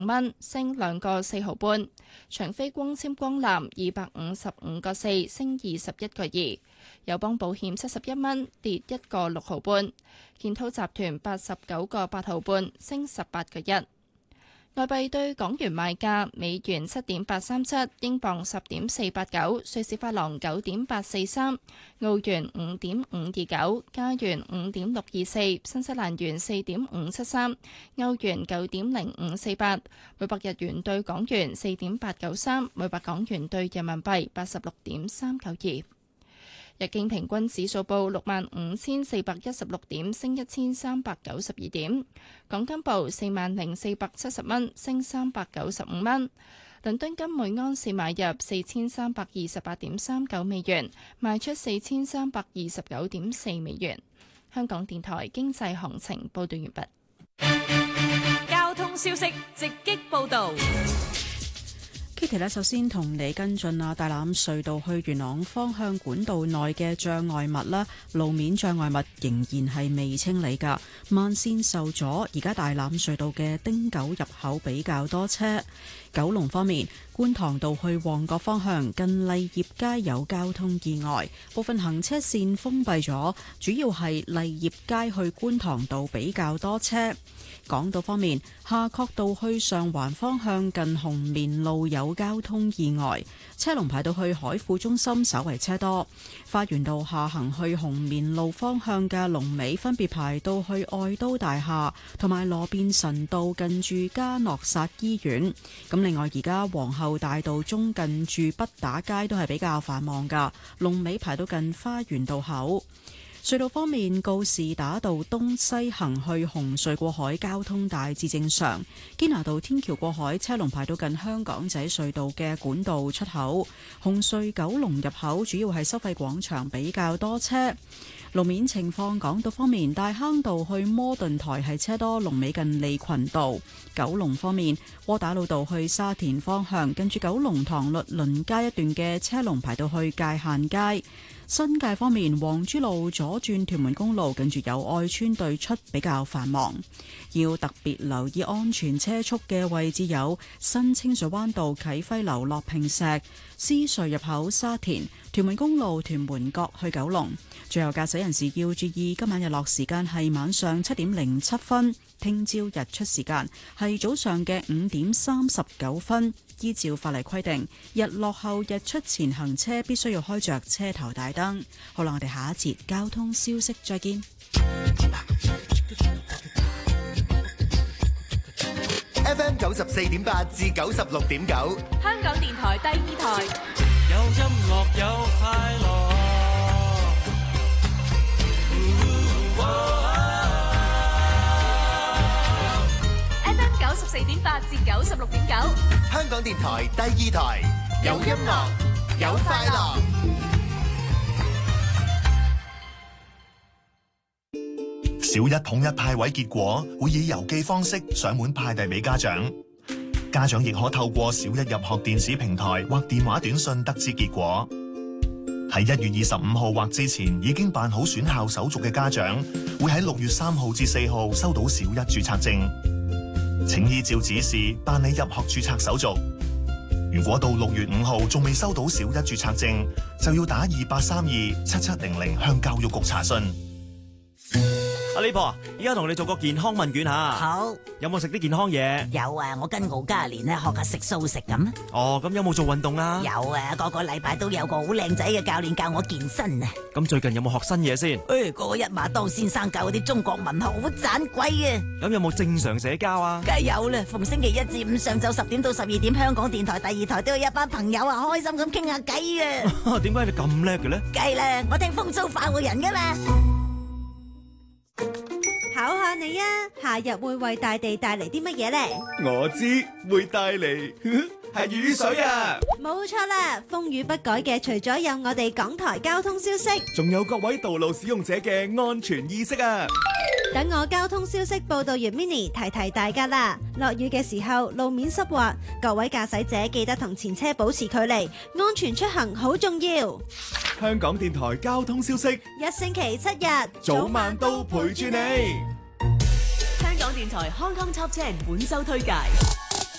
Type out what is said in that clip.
蚊，升2個4毫半；長飛光纖光纜255個4，升21個2；友邦保險71蚊，跌1個6毫半；建滔集團89個8毫半，升18個1。外幣對港元賣價：美元7.837，英鎊10.489，瑞士法郎9.843，澳元5.529，加元5.624，新西蘭元4.573，歐元9.0548，每百日元對港元4.893，每百港元對人民幣86.392。日經平均指數報65,416點，升1392點。港金報40,470蚊，升395蚊。倫敦金每安士買入4328.39美元，賣出4329.4美元。香港電台經濟行情報道完畢。交通消息直擊報導。 Kitty 咧，首先同你跟進大欖隧道去元朗方向管道內嘅障礙物啦，路面障礙物仍然係未清理㗎，慢線受阻。而家大欖隧道嘅汀九入口比較多車。九龍方面，觀塘道去旺角方向近麗業街有交通意外，部分行車線封閉咗，主要係麗業街去觀塘道比較多車。港島方面，夏慤道去上環方向近紅棉路有交通意外，車龍排到去海富中心，稍為車多。花園道下行去紅棉路方向嘅龍尾分別排到去愛都大廈同埋羅便臣道近住嘉諾撒醫院。咁另外而家皇后大道中近住畢打街都係比較繁忙噶，龍尾排到近花園道口。隧道方面，告士打道東西行去紅隧過海交通大致正常，堅拿道天橋過海車龍排到近香港仔隧道嘅管道出口。紅隧九龍入口主要係收費廣場比較多車。路面情況，港島方面，大坑道去摩頓台係車多，龍尾近利群道。九龍方面，窩打老道去沙田方向近住九龍塘律倫街一段嘅車龍排到去界限街。新界方面，黃珠路左轉屯門公路近住友愛村對出比較繁忙，要特別留意安全車速嘅位置有新清水灣道啟輝樓落坪石、獅隧入口沙田、屯門公路屯門角去九龍。最後駕駛人士要注意，今晚日落時間係晚上7:07分，聽朝日出時間係早上嘅5:39分。依照法例規定，日落後日出前行車必須要開着車頭大燈。好啦，我哋下一節交通消息再見。 FM 94.8至96.9， 香港電台第二台， 有音樂有快樂。 FM 94.8至96.9， 香港電台第二台，有音樂有快樂。 小一統一派位結果會以郵寄方式上門派遞俾家長，家長亦可透過小一入學電子平台或電話短信得知結果。喺1月25號或之前已經辦好選校手續嘅家長，會喺6月3號至4號收到小一註冊證。請依照指示辦理入學註冊手續。如果到6月5號仲未收到小一註冊證，就要打28327700向教育局查詢。 阿李婆，而家同你做個健康問卷吓。 好， 有冇食啲健康嘢？ 有啊，我跟敖嘉年咧學下食素食咁。 哦，咁有冇做運動啊？ 有啊，個個禮拜都有個好靚仔嘅教練教我健身啊。 咁最近有冇學新嘢先？ 個個一馬當先生教嗰啲中國文學好盞鬼啊。 咁有冇正常社交啊？ 梗係有啦，逢星期1至5上晝10點到12點，香港電台第二台都有一班朋友啊，開心咁傾下偈啊。 點解你咁叻嘅咧？ 梗係啦，我聽風騷快活人噶嘛。 考下你啊，夏日會為大地帶嚟啲乜嘢呢？ 我知會帶嚟係雨水啊！ 冇錯啦，風雨不改嘅除咗有我哋港台交通消息， 仲有各位道路使用者嘅安全意識啊！ 等我交通消息報道完 Mini 提提大家啦。落雨嘅時候路面濕滑，各位駕駛者記得同前車保持距離，安全出行好重要。 香港電台交通消息， 一星期7日， 早晚都陪住你。 香港電台 Hong Kong Top 10本周推介。